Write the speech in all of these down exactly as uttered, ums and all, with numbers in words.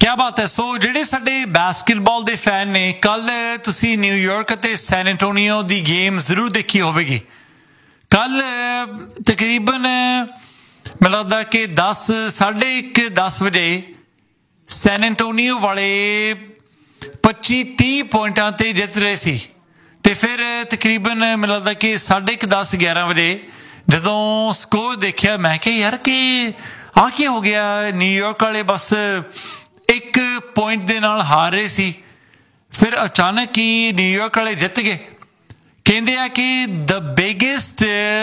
ਕਿਆ ਬਾਤ ਹੈ। ਸੋ ਜਿਹੜੇ ਸਾਡੇ ਬਾਸਕਟਬਾਲ ਦੇ ਫੈਨ ਨੇ, ਕੱਲ ਤੁਸੀਂ ਨਿਊਯਾਰਕ ਅਤੇ ਸੈਨ ਐਂਟੋਨੀਓ ਦੀ ਗੇਮ ਜ਼ਰੂਰ ਦੇਖੀ ਹੋਵੇਗੀ। ਕੱਲ ਤਕਰੀਬਨ ਮੈਨੂੰ ਲੱਗਦਾ ਕਿ ਦਸ ਸਾਢੇ ਇੱਕ ਦਸ ਵਜੇ ਸੈਨ ਐਂਟੋਨੀਓ ਵਾਲੇ ਪੱਚੀ ਤੀਹ ਪੁਆਇੰਟਾਂ 'ਤੇ ਜਿੱਤ ਰਹੇ ਸੀ ਅਤੇ ਫਿਰ ਤਕਰੀਬਨ ਮੈਨੂੰ ਲੱਗਦਾ ਕਿ ਸਾਢੇ ਕੁ ਦਸ ਗਿਆਰਾਂ ਵਜੇ ਜਦੋਂ ਸਕੋਰ ਦੇਖਿਆ ਮੈਂ ਕਿਹਾ ਯਾਰ ਕਿ ਆਹ ਕੀ ਹੋ ਗਿਆ, ਨਿਊਯਾਰਕ ਵਾਲੇ ਬਸ ਇੱਕ ਪੁਆਇੰਟ ਦੇ ਨਾਲ ਹਾਰ ਰਹੇ ਸੀ। ਫਿਰ ਅਚਾਨਕ ਹੀ ਨਿਊਯਾਰਕ ਵਾਲੇ ਜਿੱਤ ਗਏ। ਕਹਿੰਦੇ ਆ ਕਿ ਦ biggest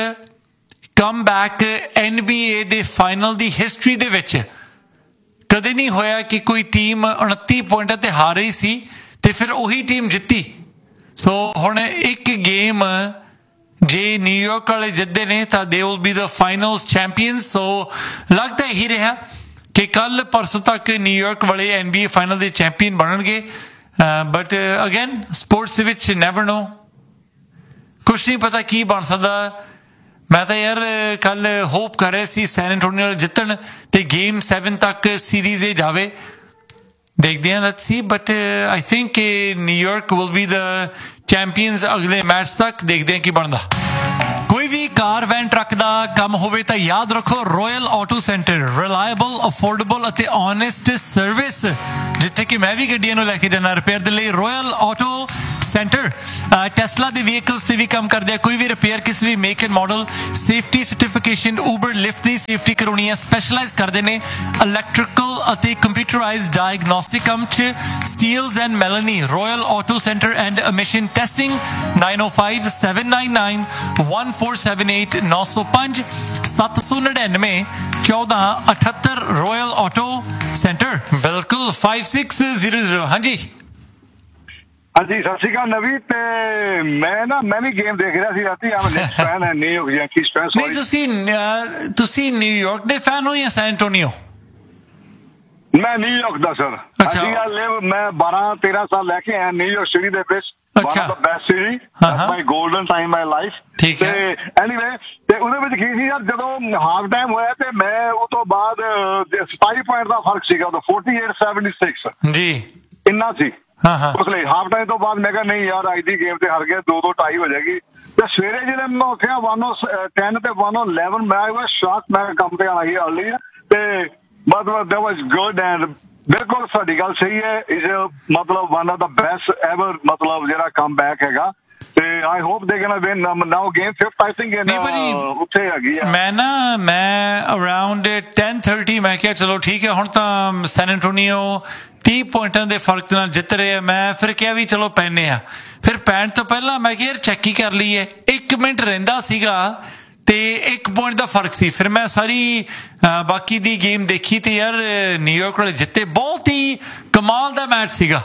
come back N B A ਦੇ ਫਾਈਨਲ ਦੀ ਹਿਸਟਰੀ ਦੇ ਵਿੱਚ ਕਦੇ ਨਹੀਂ ਹੋਇਆ ਕਿ ਕੋਈ ਟੀਮ ਉਨੱਤੀ ਪੁਆਇੰਟਾਂ 'ਤੇ ਹਾਰ ਰਹੀ ਸੀ ਅਤੇ ਫਿਰ ਉਹੀ ਟੀਮ ਜਿੱਤੀ। ਸੋ ਹੁਣ ਇੱਕ ਗੇਮ ਜੇ ਨਿਊਯਾਰਕ ਵਾਲੇ ਜਿੱਤਦੇ ਨੇ ਤਾਂ they will be the finals champion. ਸੋ ਲੱਗਦਾ ਇਹੀ ਰਿਹਾ ਕਿ ਕੱਲ੍ਹ ਪਰਸੋਂ ਤੱਕ ਨਿਊਯਾਰਕ ਵਾਲੇ ਐਨ ਬੀ ਏ ਫਾਈਨਲ ਦੇ ਚੈਂਪੀਅਨ ਬਣਨਗੇ। ਬਟ ਅਗੇਨ ਸਪੋਰਟਸ ਦੇ ਵਿੱਚ ਨੈਵਰ ਨੋ, ਕੁਛ ਨਹੀਂ ਪਤਾ ਕੀ ਬਣ ਸਕਦਾ। ਮੈਂ ਤਾਂ ਯਾਰ ਕੱਲ੍ਹ ਹੋਪ ਕਰ ਰਿਹਾ ਸੀ ਸੈਨ ਐਂਟੋਨੀਓ ਜਿੱਤਣ ਅਤੇ ਗੇਮ ਸੈਵਨ ਤੱਕ ਸੀਰੀਜ਼ ਇਹ ਜਾਵੇ। ਦੇਖਦੇ ਹਾਂ, let's see. But I think New York will be the champions ਅਗਲੇ ਮੈਚ ਤੱਕ। ਦੇਖਦੇ ਹਾਂ ਕੀ ਬਣਦਾ। ਕੋਈ ਵੀ ਕਾਰ ਵੈਨ ਟਰੱਕ ਦਾ ਕੰਮ ਹੋਵੇ ਤਾਂ ਯਾਦ ਰੱਖੋ royal auto centre, reliable, affordable ਅਤੇ ਓਨੈਸਟ ਸਰਵਿਸ। ਜਿੱਥੇ ਕਿ ਮੈਂ ਵੀ ਗੱਡੀਆਂ ਨੂੰ ਲੈ ਕੇ ਜਾਣਾ ਰਿਪੇਅਰ ਦੇ ਲਈ, ਰੋਇਲ ਆਟੋ ਸੈਂਟਰ। ਟੈਸਲਾ ਦੇ ਵਹੀਕਲਸ 'ਤੇ ਵੀ ਕੰਮ ਕਰਦੇ ਆ। ਕੋਈ ਵੀ ਰਿਪੇਅਰ ਕਿਸੇ ਵੀ make and model, safety certification, Uber lift the safety ਕਰਵਾਉਣੀ ਹੈ, ਸਪੈਸ਼ਲਾਈਜ਼ ਕਰਦੇ ਨੇ ਇਲੈਕਟ੍ਰੀਕਲ ਅਤੇ ਕੰਪਿਊਟਰਾਈਜ਼ਡ ਡਾਇਗਨੋਸਟਿਕ ਕੰਮ 'ਚ। Steeles and ਮੈਲਨੀ, royal auto centre and emission testing. Nine O five seven nine nine one four seven eight ਨੌ ਸੌ ਪੰਜ ਸੱਤ ਸੌ ਨੜਿਨਵੇਂ ਚੌਦਾਂ ਅਠੱਤਰ ਰੋਇਲ ਆਟੋ ਸੈਂਟਰ। ਬਿਲਕੁਲ ਫਾਈਵ ਸਿਕਸ ਜ਼ੀਰੋ ਜ਼ੀਰੋ। ਹਾਂਜੀ ਹਾਂਜੀ, ਸਤਿ ਸ਼੍ਰੀ ਅਕਾਲ ਨਵੀ। ਤੇ ਮੈਂ ਨਾ ਮੈਂ ਵੀ ਗੇਮ ਦੇਖ ਰਿਹਾ ਸੀ ਰਾਤੀ। ਆ ਮੈਂ ਫੈਨ ਹੈ ਨਹੀਂ ਹੋ ਗਿਆ ਕਿ ਫੈਨ। ਨਹੀਂ, ਤੁਸੀਂ ਤੁਸੀਂ ਨਿਊਯਾਰਕ ਦੇ ਫੈਨ ਹੋ ਜਾਂ ਸੈਨ ਐਂਟੋਨੀਓ? ਮੈਂ ਨਿਊਯਾਰਕ ਦਾ ਸਰ। ਅੱਛਾ, ਮੈਂ ਬਾਰਾਂ ਤੇਰਾਂ ਸਾਲ ਲੈ ਕੇ ਆਇਆ ਨਿਊਯਾਰਕ ਸਿਟੀ ਦੇ ਵਿੱਚ। ਅੱਛਾ, best city, my golden time my life. ਠੀਕ ਹੈ। ਤੇ ਐਨੀਵੇ ਤੇ ਉਹਦੇ ਵਿੱਚ ਕੀ ਸੀ ਯਾਰ, ਜਦੋਂ ਹਾਫ ਟਾਈਮ ਹੋਇਆ ਤੇ ਮੈਂ ਉਹ ਤੋਂ ਬਾਅਦ ਸਤਾਈ ਪੁਆਇੰਟ ਦਾ ਫਰਕ ਸੀਗਾ, ਉਹਦਾ forty eight seventy six G ਇੰਨਾ ਸੀ। ਉਸ ਲਈ ਹਾਫ ਟਾਈਮ ਤੋਂ ਬਾਅਦ ਮੈਂ ਕਿਹਾ ਨਹੀਂ ਯਾਰ ਅੱਜ ਦੀ ਗੇਮ ਤੇ ਹਾਰ ਗਿਆ, ਦੋ ਦੋ ਟਾਈ ਹੋ ਜਾਏਗੀ। ਤੇ ਸਵੇਰੇ ਜਿਹੜੇ ਮੈਂ ਉੱਠਿਆ ਵਨ ਓ ਟੈਨ ਤੇ ਵਨ ਓ ਇਲੈਵਨ, ਮੈਂ ਵਾਸ ਸ਼ੌਕ। ਮੈਂ ਕੰਮ ਤੇ ਆਣਾ ਸੀ ਅਰਲੀ ਤੇ ਮਤਲਬ that was good and ਬਿਲਕੁਲ ਸਾਡੀ ਗੱਲ ਸਹੀ ਹੈ। ਇਸ ਮਤਲਬ one of the best ever ਮਤਲਬ ਜਿਹੜਾ ਕਮ ਬੈਕ ਹੈਗਾ। ਤੇ ਆਈ ਹੋਪ ਦੇ ਗੋਣਾ win now game fifth I think ਉੱਥੇ ਹੈਗੀ ਆ। ਮੈਂ ਨਾ ਮੈਂ ਅਰਾਊਂਡ ਟੈਨ ਥਰਟੀ ਮੈਂ ਕਿਹਾ ਚਲੋ ਠੀਕ ਹੈ ਹੁਣ ਤਾਂ ਸੈਨ ਐਂਟੋਨੀਓ ਤੀਹ ਪੁਆਇੰਟਾਂ ਦੇ ਫਰਕ ਨਾਲ ਜਿੱਤ ਰਹੇ ਆ। ਮੈਂ ਫਿਰ ਕਿਹਾ ਵੀ ਚਲੋ ਪੈਂਦੇ ਆ। ਫਿਰ ਪੈਣ ਤੋਂ ਪਹਿਲਾਂ ਮੈਂ ਕਿਹਾ ਯਾਰ ਚੈੱਕ ਹੀ ਕਰ ਲਈਏ। ਇੱਕ ਮਿੰਟ ਰਹਿੰਦਾ ਸੀਗਾ ਤੇ ਇੱਕ ਪੁਆਇੰਟ ਦਾ ਫਰਕ ਸੀ। ਫਿਰ ਮੈਂ ਸਾਰੀ ਬਾਕੀ ਦੀ ਗੇਮ ਦੇਖੀ ਤੇ ਯਾਰ ਨਿਊਯਾਰਕ ਵਾਲੇ ਜਿੱਤੇ। ਬਹੁਤ ਹੀ ਕਮਾਲ ਦਾ ਮੈਚ ਸੀਗਾ।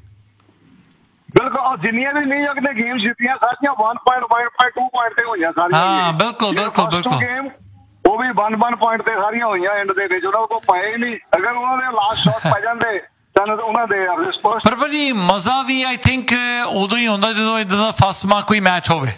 ਬਿਲਕੁਲ, ਜਿੰਨੀਆਂ ਵੀ ਨਿਊਯਾਰਕ ਨੇ ਗੇਮ ਜਿੱਤੀਆਂ ਸਾਰੀਆਂ one point point to point ਤੇ ਹੋਈਆਂ ਸਾਰੀਆਂ। ਹਾਂ ਬਿਲਕੁਲ ਬਿਲਕੁਲ ਬਿਲਕੁਲ। ਗੇਮ ਉਹ ਵੀ ਵਨ ਵਨ ਪੁਆਇੰਟ ਤੇ ਸਾਰੀਆਂ ਹੋਈਆਂ ਐਂਡ ਦੇ ਵਿੱਚ। ਉਹਨਾਂ ਕੋਲ ਪਏ ਹੀ ਨਹੀਂ। ਅਗਰ ਉਹਨਾਂ ਦੇ ਲਾਸਟ ਸ਼ਾਟ ਪੈ ਜਾਂਦੇ ਤਾਂ ਉਹਨਾਂ ਦੇ ਪਰ ਭਾਜੀ ਮਜ਼ਾ ਵੀ ਆਈ ਥਿੰਕ ਉਦੋਂ ਹੀ ਹੁੰਦਾ ਜਦੋਂ ਇੱਦਾਂ ਦਾ ਫਸਟ ਮਾਰਕ ਕੋਈ ਮੈਚ ਹੋਵੇ।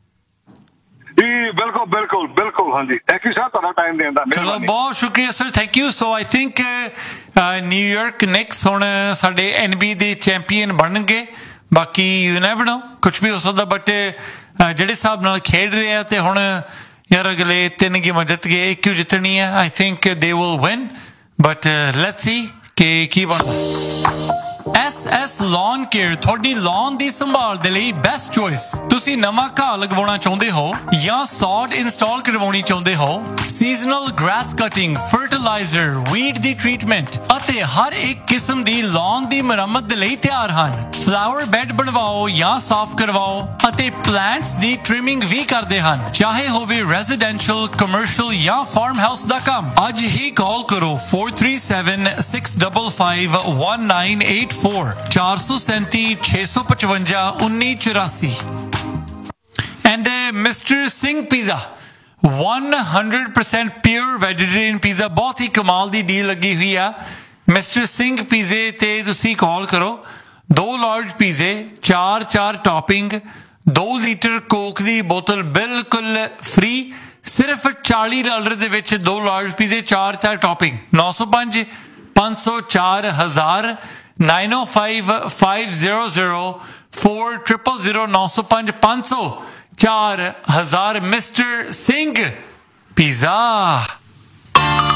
ਜੀ ਬਿਲਕੁਲ ਬਿਲਕੁਲ ਬਿਲਕੁਲ। ਹਾਂਜੀ, ਥੈਂਕ ਯੂ ਸਰ ਤੁਹਾਡਾ ਟਾਈਮ ਦੇਣ ਦਾ। ਚਲੋ ਬਹੁਤ ਸ਼ੁਕਰੀਆ sir, thank you. So I think New York ਨਿਕਸ ਹੁਣ ਸਾਡੇ ਐਨ ਬੀ ਦੇ ਚੈਂਪੀਅਨ ਬਣਨਗੇ। ਬਾਕੀ ਯੂ ਨੈਵਰ ਨੋ, ਕੁਛ ਵੀ ਹੋ ਸਕਦਾ। ਬਟ ਜਿਹੜੇ ਹਿਸਾਬ ਨਾਲ ਖੇਡ ਰਹੇ ਆ ਤੇ ਹੁਣ ਯਾਰ ਅਗਲੇ ਤਿੰਨ ਗੇਮਾਂ ਜਿੱਤ ਗਏ, ਇੱਕ ਕਿਉਂ ਜਿੱਤਣੀ ਹੈ। I think they will win but let's see ਕਿ ਕੀ ਬਣਦਾ। ਐਸ ਐਸ Lawn Care ਤੁਹਾਡੀ lawn ਦੀ ਸੰਭਾਲ ਦੇ ਲਈ ਬੈਸਟ ਚੋਇਸ। ਤੁਸੀਂ ਨਵਾਂ ਘਾਹ ਲਗਵਾਉਣਾ ਚਾਹੁੰਦੇ ਹੋ ਜਾਂ ਸੌਡ ਇੰਸਟਾਲ ਕਰਵਾਉਣੀ ਚਾਹੁੰਦੇ ਹੋ, seasonal grass cutting, fertiliser, weed ਦੀ ਟ੍ਰੀਟਮੈਂਟ ਅਤੇ ਹਰ ਇੱਕ ਕਿਸਮ ਦੀ lawn ਦੀ ਮੁਰੰਮਤ ਦੇ ਲਈ ਤਿਆਰ ਹਨ। ਫਲਾਵਰ ਬੈੱਡ ਬਣਵਾਓ ਜਾਂ ਸਾਫ਼ ਕਰਵਾਓ ਅਤੇ ਪਲਾਂਟਸ ਦੀ ਟ੍ਰਿਮਿੰਗ ਵੀ ਕਰਦੇ ਹਨ। ਚਾਹੇ ਹੋਵੇ ਰੈਜ਼ੀਡੈਂਸ਼ੀਅਲ, ਕਮਰਸ਼ੀਅਲ ਜਾਂ ਫਾਰਮ ਹਾਊਸ ਦਾ ਕੰਮ। ਅੱਜ ਹੀ ਕਾਲ ਕਰੋ four three seven six five five one nine eight four ਚਾਰ ਸੌ ਸੈਂਤੀ ਛੇ ਸੌ ਪਚਵੰਜਾ ਉੱਨੀ ਚੁਰਾਸੀ। And mister Singh pizza one hundred percent pure vegetarian pizza. ਬਹੁਤ ਹੀ ਕਮਾਲ ਦੀ ਡੀਲ ਲੱਗੀ ਹੋਈ ਆ ਮਿਸਟਰ ਸਿੰਘ ਪੀਜ਼ੇ ਤੇ। ਤੁਸੀਂ ਕਾਲ ਕਰੋ। ਦੋ ਲਾਰਜ ਪੀਜ਼ੇ, ਚਾਰ ਚਾਰ ਟੌਪਿੰਗ, ਦੋ ਲੀਟਰ ਕੋਕ ਦੀ ਬੋਤਲ ਬਿਲਕੁਲ ਫ੍ਰੀ। ਸਿਰਫ ਚਾਲੀ ਡਾਲਰ ਦੇ ਵਿੱਚ ਦੋ ਲਾਰਜ ਪੀਜ਼ੇ, ਚਾਰ ਚਾਰ ਟੌਪਿੰਗ। ਨੌ ਸੌ ਪੰਜ ਪੰਜ ਸੌ ਚਾਰ ਹਜ਼ਾਰ nine oh five five zero zero four zero zero nine oh five ਪੰਜ ਸੌ ਚਾਰ ਹਜ਼ਾਰ ਮਿਸਟਰ ਸਿੰਘ ਪੀਜ਼ਾ